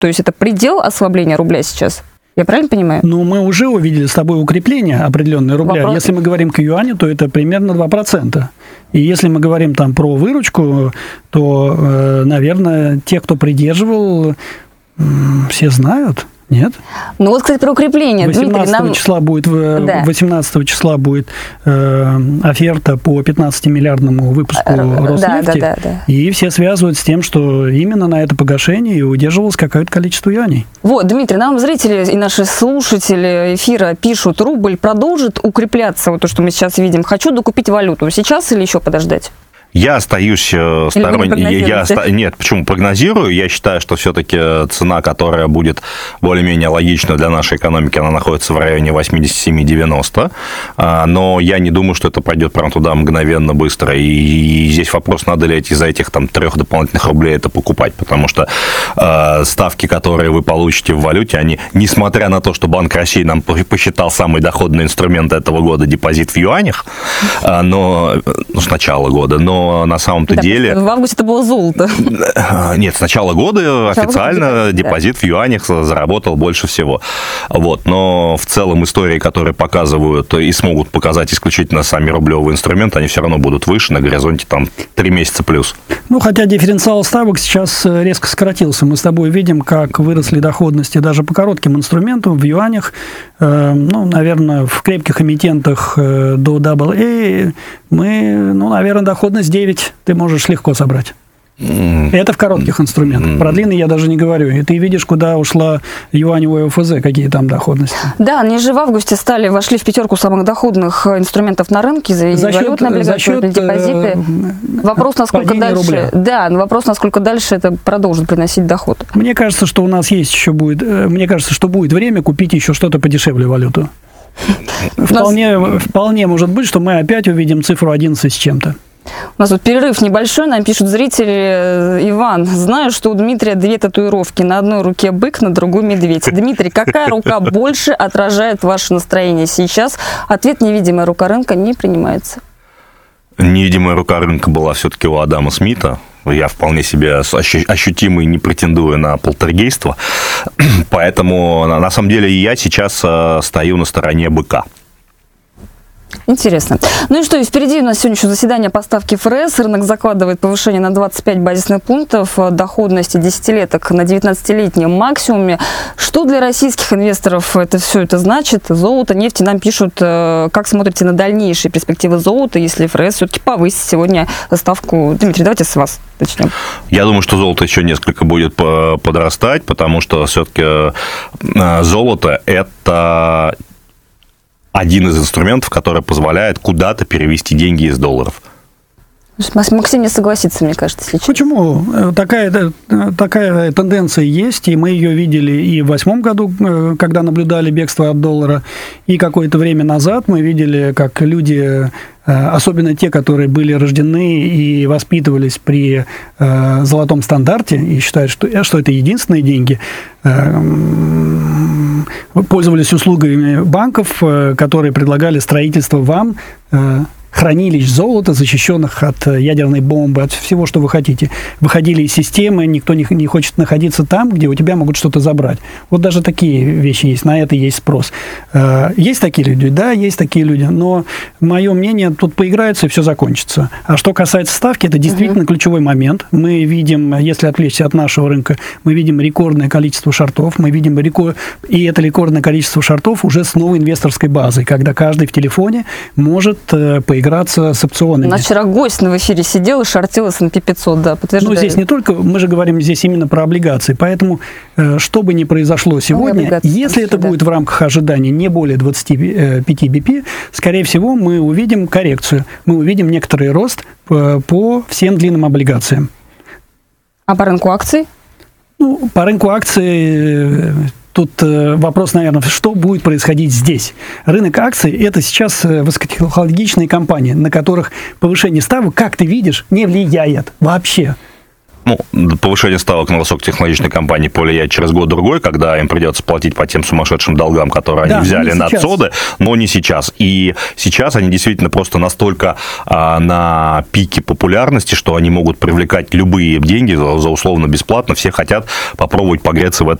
То есть это предел ослабления рубля сейчас? Я правильно понимаю? Ну, мы уже увидели с тобой укрепление определенное рубля. Если мы говорим к юаню, то это примерно 2%. И если мы говорим там про выручку, то, наверное, те, кто придерживал, все знают. Нет? Ну вот, кстати, про укрепление. 18 числа будет оферта по 15-миллиардному выпуску Роснефти. Да. И все связывают с тем, что именно на это погашение и удерживалось какое-то количество юаней. Вот, Дмитрий, нам зрители и наши слушатели эфира пишут, рубль продолжит укрепляться, вот то, что мы сейчас видим. Хочу докупить валюту. Сейчас или еще подождать? Я остаюсь сторонником. Нет, почему? Прогнозирую. Я считаю, что все-таки цена, которая будет более-менее логична для нашей экономики, она находится в районе 87-90. Но я не думаю, что это пройдет прямо туда мгновенно, быстро. И здесь вопрос, надо ли из-за этих 3 дополнительных рублей это покупать. Потому что ставки, которые вы получите в валюте, они, несмотря на то, что Банк России нам посчитал самый доходный инструмент этого года депозит в юанях, но с начала года, но на самом-то деле... В августе это было золото. Нет, с начала года официально депозит в юанях заработал больше всего. Вот. Но в целом истории, которые показывают и смогут показать исключительно сами рублевые инструменты, они все равно будут выше, на горизонте 3 месяца плюс. Ну, хотя дифференциал ставок сейчас резко сократился. Мы с тобой видим, как выросли доходности даже по коротким инструментам в юанях. Наверное, в крепких эмитентах до AA мы, наверное, доходность 9 ты можешь легко собрать. Это в коротких инструментах. Про длинные я даже не говорю. И ты видишь, куда ушла юаневая ОФЗ, какие там доходности. Да, они же в августе вошли в 5 самых доходных инструментов на рынке за валютные облигации, депозиты. Вопрос, насколько дальше. Рубля. Да, но вопрос, насколько дальше это продолжит приносить доход. Мне кажется, что у нас есть еще будет. Мне кажется, что будет время купить еще что-то подешевле валюту. Вполне может быть, что мы опять увидим цифру 11 с чем-то. У нас тут перерыв небольшой, нам пишут зрители. Иван, знаю, что у Дмитрия 2 татуировки. На одной руке бык, на другой медведь. Дмитрий, какая рука больше отражает ваше настроение сейчас? Ответ: невидимая рука рынка не принимается. Невидимая рука рынка была все-таки у Адама Смита. Я вполне себе ощутимый, не претендую на полтергейство. Поэтому, на самом деле, я сейчас стою на стороне быка. Интересно. Ну и что, и впереди у нас сегодня еще заседание по ставке ФРС. Рынок закладывает повышение на 25 базисных пунктов, доходности десятилеток на 19-летнем максимуме. Что для российских инвесторов все это значит? Золото, нефть, нам пишут, как смотрите на дальнейшие перспективы золота, если ФРС все-таки повысит сегодня ставку. Дмитрий, давайте с вас начнем. Я думаю, что золото еще несколько будет подрастать, потому что все-таки золото – это один из инструментов, который позволяет куда-то перевести деньги из долларов. Максим не согласится, мне кажется, сейчас. Почему? Такая тенденция есть, и мы ее видели и в 2008 году, когда наблюдали бегство от доллара, и какое-то время назад мы видели, как люди, особенно те, которые были рождены и воспитывались при золотом стандарте, и считают, что это единственные деньги, пользовались услугами банков, которые предлагали строительство вам хранилищ золота, защищенных от ядерной бомбы, от всего, что вы хотите. Выходили из системы, никто не хочет находиться там, где у тебя могут что-то забрать. Вот даже такие вещи есть, на это есть спрос. Есть такие люди? Да, есть такие люди, но мое мнение, тут поиграется и все закончится. А что касается ставки, это действительно ключевой момент. Мы видим, если отвлечься от нашего рынка, мы видим рекордное количество шортов, мы видим и это рекордное количество шортов уже с новой инвесторской базой, когда каждый в телефоне может поиграться с опционами. У нас вчера гость в эфире сидел и шортил S&P 500, да, подтверждаю. Ну, здесь не только, мы же говорим здесь именно про облигации, поэтому, что бы ни произошло сегодня, если это будет в рамках ожиданий не более 25 BP, скорее всего, мы увидим коррекцию, мы увидим некоторый рост по всем длинным облигациям. А по рынку акций? Ну, по рынку акций... Тут вопрос, наверное, что будет происходить здесь. Рынок акций – это сейчас высокотехнологичные компании, на которых повышение ставок, как ты видишь, не влияет вообще. Повышение ставок на высокотехнологичные компании повлияет через год-другой, когда им придется платить по тем сумасшедшим долгам, которые они взяли на ЦОДы, но не сейчас. И сейчас они действительно просто настолько на пике популярности, что они могут привлекать любые деньги за условно бесплатно. Все хотят попробовать погреться в этом